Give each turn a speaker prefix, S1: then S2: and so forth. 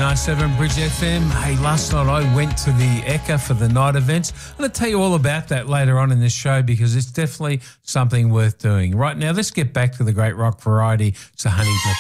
S1: 99.7 Bridge FM. Hey, last night I went to the Ekka for the night events. I'm going to tell you all about that later on in this show because it's definitely something worth doing. Right now, let's get back to the great rock variety. So, Honey